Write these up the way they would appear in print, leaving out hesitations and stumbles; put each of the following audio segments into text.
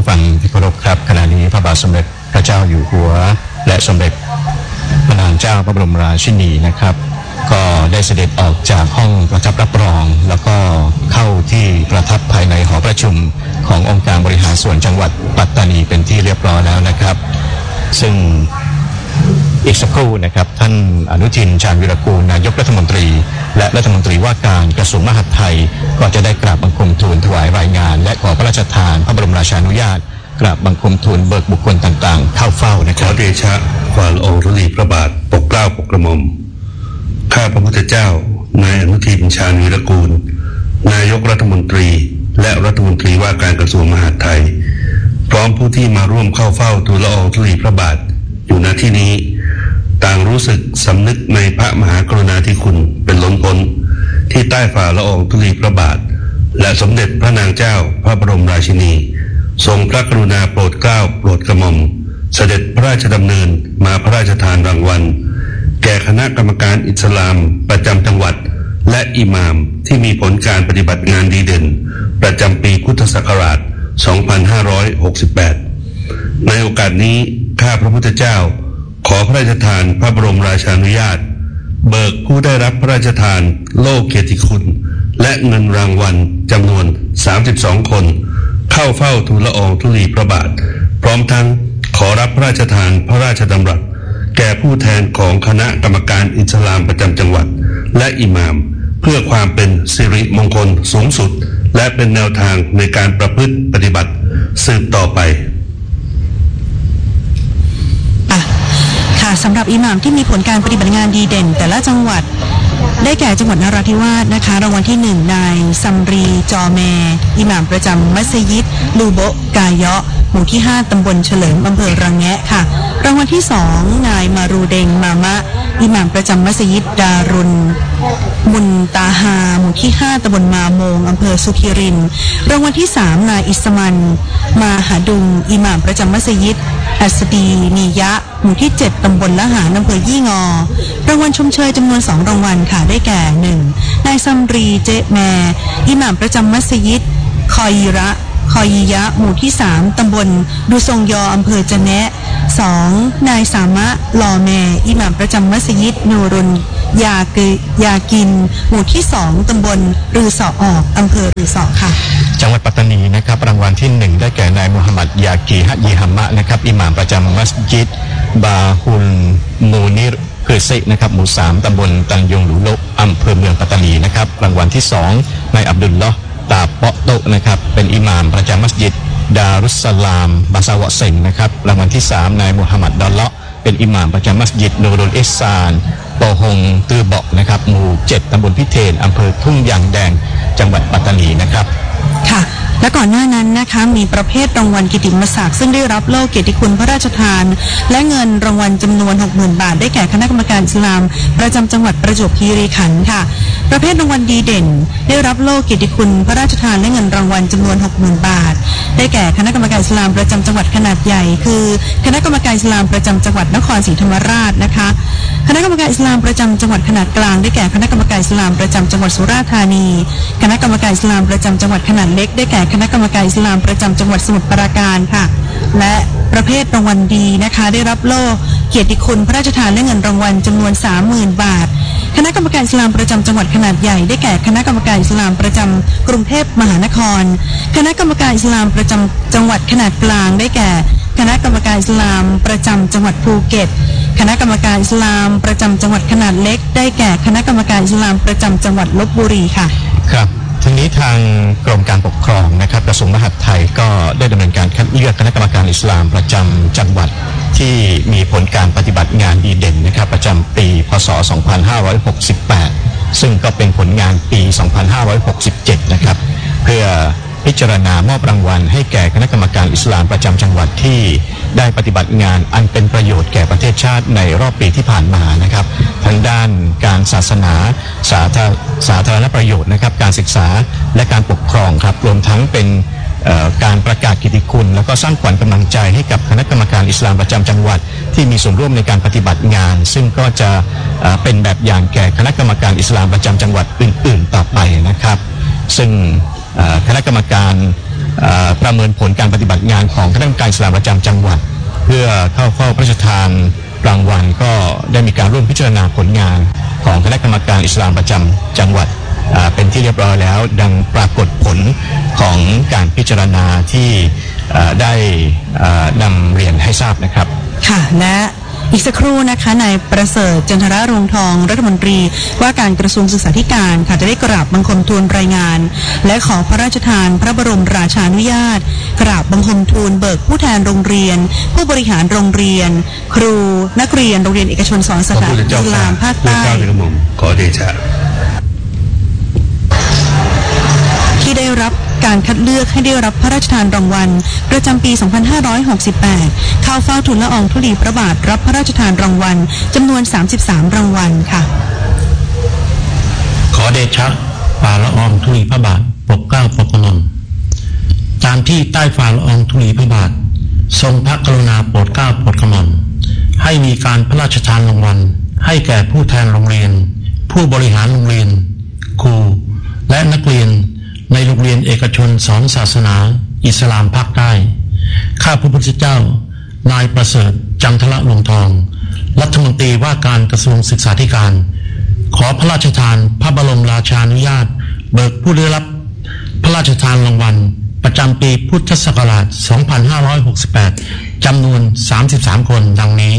ผู้ฟังที่เคารพครับขณะนี้พระบาทสมเด็จพระเจ้าอยู่หัวและสมเด็จพระนางเจ้าพระบรมราชินีนะครับก็ได้เสด็จออกจากห้องประทับรับรองแล้วก็เข้าที่ประทับภายในหอประชุมขององค์การบริหารส่วนจังหวัดปัตตานีเป็นที่เรียบร้อยแล้วนะครับซึ่งอีกสักครู่นะครับท่านอนุทินชาญวิรากูลนายกรัฐมนตรีและรัฐมนตรีว่าการกระทรวงมหาดไทยก็จะได้กราบบังคมทูลถวายรายงานและขอพระราชทานพระบรมราชานุญาตกราบบังคมทูลเบิกบุคคลต่างๆเข้าเฝ้านะครับขอเดชะความละอองธุลีพระบาทปกเกล้าปกกระหม่อมข้าพระพุทธเจ้านายอนุทินชาญวีรกูลนายกรัฐมนตรีและรัฐมนตรีว่าการกระทรวงมหาดไทยพร้อมผู้ที่มาร่วมเข้าเฝ้าทูลละอองธุลีพระบาทอยู่ณที่นี้ต่างรู้สึกสำนึกในพระมหากรุณาธิคุณเป็นล้นพ้นที่ใต้ฝ่าละอองธุลีพระบาทและสมเด็จพระนางเจ้าพระบรมราชินีทรงพระกรุณาโปรดเกล้าโปรดกระหม่อมเสด็จพระราชดำเนินมาพระราชทานรางวัลแก่คณะกรรมการอิสลามประจำจังหวัดและอิหม่ามที่มีผลการปฏิบัติงานดีเด่นประจำปีพุทธศักราช 2568 ในโอกาสนี้ข้าพระพุทธเจ้าขอพระราชทานพระบรมราชานุญาตเบิกผู้ได้รับพระราชทานโล่เกียรติคุณและเงินรางวัลจำนวน32คนเข้าเฝ้าทูลละอองธุลีพระบาทพร้อมทั้งขอรับพระราชทานพระราชดำรัสแก่ผู้แทนของคณะกรรมการอิสลามประจำจังหวัดและอิหม่ามเพื่อความเป็นสิริมงคลสูงสุดและเป็นแนวทางในการประพฤติปฏิบัติสืบต่อไปค่ะสำหรับอิหม่ามที่มีผลการปฏิบัติงานดีเด่นแต่ละจังหวัดได้แก่จังหวัดนราธิวาสนะคะรางวัลที่1นายซัมรีจอแมอิหม่ามประจำมัสยิดลูโบกายะหมู่ที่5ตำบลเฉลิมอำเภอระแงะค่ะรางวัลที่2นายมารูเดงมามะอิหม่ามประจำมัสยิดดารุนมุนตาฮาหมู่ที่5ตำบลมาโมงอำเภอสุขิรินรางวัลที่3นายอิสมันมาหาดุงอิหม่ามประจำมัสยิดอัสดีนียะหมู่ที่7ตำบลละหารอำเภอยี่งอรางวัลชมเชยจำนวน2รางวัลค่ะได้แก่1นายซัมรีเจแมอิหม่ามประจำมัสยิดคอยยิยะหมู่ที่3ตำบลดูซงยออำเภอจะแนะ2นายสามะลอแมอิหม่ามประจำมัสยิดนูรุนยากินหมู่ที่2ตำบลรือสอออกอำเภอรือสอค่ะจังหวัดปัตตานีนะครับรางวัลที่1ได้แก่นายมูฮัมหมัดยากีฮะยีฮัมมะนะครับอิหม่ามประจำมัสยิดบาฮุลมูนิรเพื่อซินะครับหมู่3ตำบลตังยงหลูโลอำเภอเมืองปัตตานีนะครับรางวัลที่2นายอับดุลลอฮ์ตาเปาะโตนะครับเป็นอิหม่ามประจำมัสยิดดารุสสลามบาซาวะเซงนะครับรางวัลที่3นายมูฮัมหมัดดัลเลาะเป็นอิหม่ามประจำมัสยิดนูรุลอิซานโปฮงตือเบาะนะครับหมู่7ตำบลพิเทนอำเภอทุ่งยางแดงจังหวัดปัตตานีนะครับค่ะและก่อนหน้านั้นนะคะมีประเภทรางวัลกิตติมศักดิ์ซึ่งได้รับโล่เกียรติคุณพระราชทานและเงินรางวัลจำนวน 60,000 บาทได้แก่คณะกรรมการอิสลามประจำจังหวัดประจวบคีรีขันธ์ค่ะประเภทรางวัลดีเด่นได้รับโล่เกียรติคุณพระราชทานและเงินรางวัลจำนวน 60,000 บาทได้แก่คณะกรรมการอิสลามประจำจังหวัดขนาดใหญ่คือคณะกรรมการอิสลามประจำจังหวัดนครศรีธรรมราชนะคะคณะกรรมการอิสลามประจำจังหวัดขนาดกลางได้แก่คณะกรรมการอิสลามประจำจังหวัดสุราษฎร์ธานีคณะกรรมการอิสลามประจำจังหวัดขนาดเล็กได้แก่คณะกรรมการอิสลามประจำจังหวัดสมุทรปราการค่ะและประเภทรางวัลดีนะคะได้รับโล่เกียรติคุณพระราชทานและเงินรางวัลจำนวน 30,000 บาทคณะกรรมการอิสลามประจำจังหวัดขนาดใหญ่ได้แก่คณะกรรมการอิสลามประจำกรุงเทพมหานครคณะกรรมการอิสลามประจำจังหวัดขนาดกลางได้แก่คณะกรรมการอิสลามประจำจังหวัดภูเก็ตคณะกรรมการอิสลามประจำจังหวัดขนาดเล็กได้แก่คณะกรรมการอิสลามประจำจังหวัดลพบุรีค่ะครับทีนี้ทางกรมการปกครองนะครับกระทรวงมหาดไทยก็ได้ดำเนินการคัดเลือกคณะกรรมการอิสลามประจำจังหวัดที่มีผลการปฏิบัติงานดีเด่นนะครับประจำปีพศ 2568 ซึ่งก็เป็นผลงานปี 2567 นะครับเพื่อพิจารณามอบรางวัลให้แก่คณะกรรมการอิสลามประจำจังหวัดที่ได้ปฏิบัติงานอันเป็นประโยชน์แก่ประเทศชาติในรอบปีที่ผ่านมานะครับทั้งด้านการศาสนาสาธารณประโยชน์นะครับการศึกษาและการปกครองครับรวมทั้งเป็นการประกาศกิตติคุณแล้วก็สร้างขวัญกำลังใจให้กับคณะกรรมการอิสลามประจำจังหวัดที่มีส่วนร่วมในการปฏิบัติงานซึ่งก็จะเป็นแบบอย่างแก่คณะกรรมการอิสลามประจำจังหวัดอื่นๆต่อไปนะครับซึ่งคณะกรรมการประเมินผลการปฏิบัติงานของคณะกรรมการอิสลามประจำจังหวัดเพื่อเข้าเฝ้าพระราชทานรางวัลก็ได้มีการร่วมพิจารณาผลงานของคณะกรรมการอิสลามประจำจังหวัดเป็นที่เรียบร้อยแล้วดังปรากฏผลของการพิจารณาที่ได้นำเรียนให้ทราบนะครับค่ะและอีกสักครู่นะคะนายประเสริฐจันทรรงทองรัฐมนตรีว่าการกระทรวงศึกษาธิการค่ะจะได้กราบบังคมทูลรายงานและขอพระราชทานพระบรมราชานุญาตกราบบังคมทูลเบิกผู้แทนโรงเรียนผู้บริหารโรงเรียนครูนักเรียนโรงเรียนเอกชน2สถาบันอิสลามภาคใต้ขอเดชะที่ได้รับการคัดเลือกให้ได้รับพระราชทานรางวัลประจำปี 2568 เข้าเฝ้าทูลละอองธุลีพระบาทรับพระราชทานรางวัลจำนวน 33 รางวัลค่ะขอเดชะฝ่าละอองธุลีพระบาทปกเกล้าปกกระหม่อมตามที่ใต้ฝ่าละอองธุลีพระบาททรงพระกรุณาโปรดเกล้าโปรดกระหม่อมให้มีการพระราชทานรางวัลให้แก่ผู้แทนโรงเรียนผู้บริหารโรงเรียนครูและนักเรียนในโรงเรียนเอกชนสอนศาสนาอิสลามภาคใต้ข้าพระพุทธเจ้านายประเสริฐจันทรรงทองรัฐมนตรีว่าการกระทรวงศึกษาธิการขอพระราชทานพระบรมราชานุญาตเบิกผู้ได้รับพระราชทานรางวัลประจำปีพุทธศักราช 2568 จำนวน 33 คนดังนี้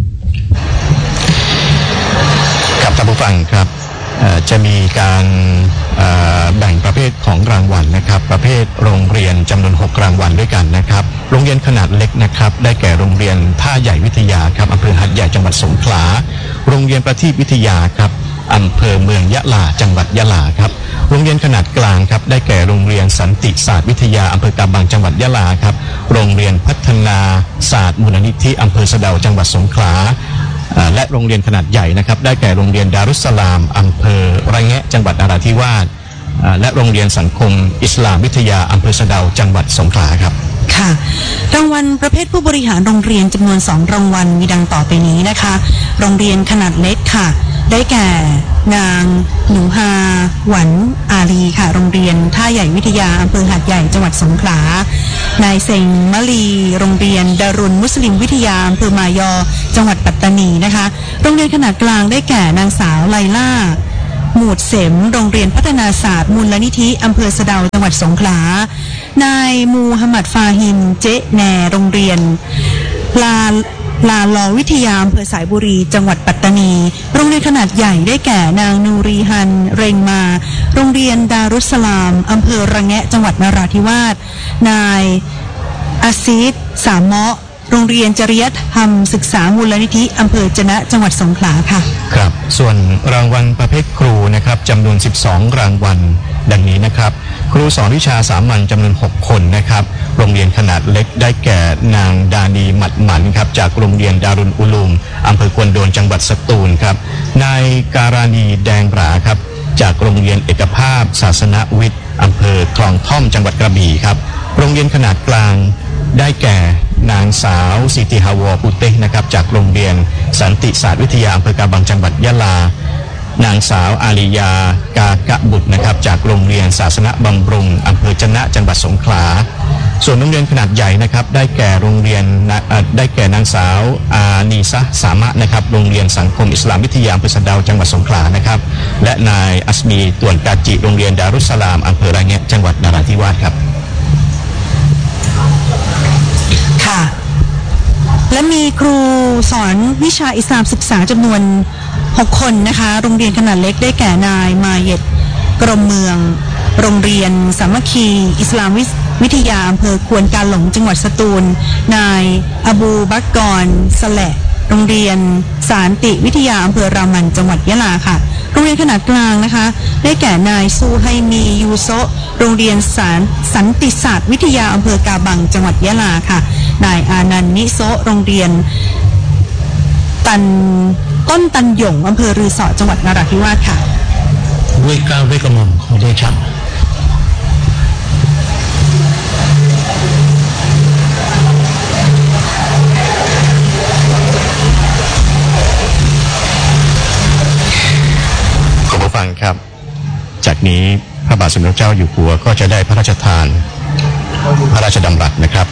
ครับท่านผู้ฟังครับจะมีการแบ่งประเภทของรางวัลนะครับประเภทโรงเรียนจำนวน6รางวัลด้วยกันนะครับโรงเรียนขนาดเล็กนะครับได้แก่โรงเรียนท่าใหญ่วิทยาครับอำเภอหัดใหญ่จังหวัดสงขลาโรงเรียนประทีปวิทยาครับอำเภอเมืองยะลาจังหวัดยะลาครับโรงเรียนขนาดกลางครับได้แก่โรงเรียนสันติศาสตร์วิทยาอำเภอกาบังจังหวัดยะลาครับโรงเรียนพัฒนาศาสตร์มูลนิธิอำเภอสะเดาจังหวัดสงขลาและโรงเรียนขนาดใหญ่นะครับได้แก่โรงเรียนดารุสสลามอำเภอระแงะจังหวัดนราธิวาสและโรงเรียนสังคมอิสลามวิทยาอำเภอสะเดาจังหวัดสงขลาครับค่ะรางวัลประเภทผู้บริหารโรงเรียนจำนวน2รางวัลมีดังต่อไปนี้นะคะโรงเรียนขนาดเล็กค่ะได้แก่นางหนูฮาหวันอาลีค่ะโรงเรียนท่าใหญ่วิทยาอำเภอหาดใหญ่จังหวัดสงขลานายเซงมะลีโรงเรียนดารุนมุสลิมวิทยาอำเภอมายอจังหวัดปัตตานีนะคะโรงเรียนขนาดกลางได้แก่นางสาวไลล่าหมูดเสมโรงเรียนพัฒนาศาสตร์มูลนิธิอำเภอสะเดาจังหวัดสงขลานายมูฮัมหมัดฟาฮิมเจ๊แนโรงเรียนลาลอวิทยาอำเภอสายบุรีจังหวัดปัตตานีโรงเรียนขนาดใหญ่ได้แก่นางนูรีฮันเรงมาโรงเรียนดารุสสลามอำเภอระแงะจังหวัดนราธิวาสนายอาซีดสามเมาะโรงเรียนจริยธรรมศึกษามูลนิธิอำเภอจะนะจังหวัดสงขลาค่ะครับส่วนรางวัลประเภทครูนะครับจำนวน12รางวัลดังนี้นะครับครูสอนวิชาสามัญจำนวน6คนนะครับโรงเรียนขนาดเล็กได้แก่นางดานีหมัดหมันครับจากโรงเรียนดารุนอุลูมอำเภอควนโดนจังหวัดสตูลครับนายการานีแดงหราครับจากโรงเรียนเอกภาพศาสนวิทย์อำเภอคลองท่อมจังหวัดกระบี่ครับโรงเรียนขนาดกลางได้แก่นางสาวสิติฮาวอปุเตนะครับจากโรงเรียนสันติศาสตร์วิทยาอำเภอกาบังจังหวัดยะลานางสาวอาริยากากะบุตรนะครับจากโรงเรียนศาสนบำรุงอำเภอจะนะจังหวัดสงขลาส่วนโรงเรียนขนาดใหญ่นะครับได้แก่โรงเรียนได้แก่นางสาวอานีซะสามะนะครับโรงเรียนสังคมอิสลามวิทยาอำเภอสะเดาจังหวัดสงขลานะครับและนายอัสมีต่วนกาจิโรงเรียนดารุสสลามอำเภอระแงะจังหวัดนราธิวาสครับค่ะและมีครูสอนวิชาอิสลามศึกษาจำนวน6คนนะคะโรงเรียนขนาดเล็กได้แก่นายมาเย็ดกรมเมืองโรงเรียนสามัคคีอิสลามวิทยาอำเภอควนกาหลงจังหวัดสตูลนายอบูบักกรสแหละโรงเรียนสานติวิทยาอำเภอรามันจังหวัดยะลาค่ะโรงเรียนขนาดกลางนะคะได้แก่นายซูไฮมียูโซโรงเรียนสันติศาสตร์วิทยาอำเภอกาบังจังหวัดยะลาค่ะนายอานันต์นิโซโรงเรียนต้นตันหยงอำเภอรือสอจังหวัดนราธิวาสค่ะด้วยเกล้าด้วยกระหม่อมขอเดชะขอบคุณฟังครับจากนี้พระบาทสมเด็จเจ้าอยู่หัวก็จะได้พระราชทานพระราชดำรัสนะครับ